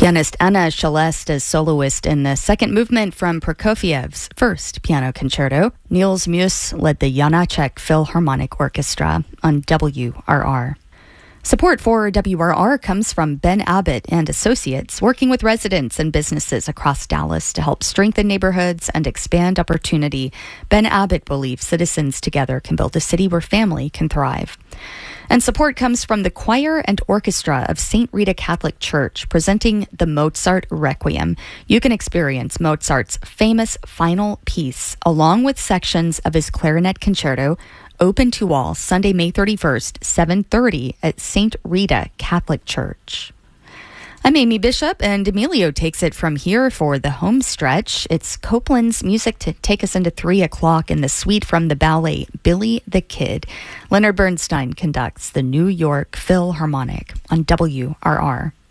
Pianist Anna Shelest is soloist in the second movement from Prokofiev's first piano concerto. Niels Mus led the Janacek Philharmonic Orchestra on WRR. Support for WRR comes from Ben Abbott and Associates, working with residents and businesses across Dallas to help strengthen neighborhoods and expand opportunity. Ben Abbott believes citizens together can build a city where family can thrive. And support comes from the choir and orchestra of St. Rita Catholic Church, presenting the Mozart Requiem. You can experience Mozart's famous final piece, along with sections of his clarinet concerto, open to all, Sunday, May 31st, 7:30 at St. Rita Catholic Church. I'm Amy Bishop, and Emilio takes it from here for the home stretch. It's Copeland's music to take us into 3 o'clock in the suite from the ballet Billy the Kid. Leonard Bernstein conducts the New York Philharmonic on WRR.